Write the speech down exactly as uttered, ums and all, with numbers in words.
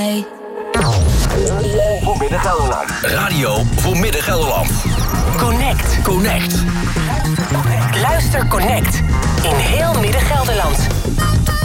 mij. Voor Midden-Gelderland. Radio voor Midden-Gelderland. Connect. Connect. Luister Connect. In heel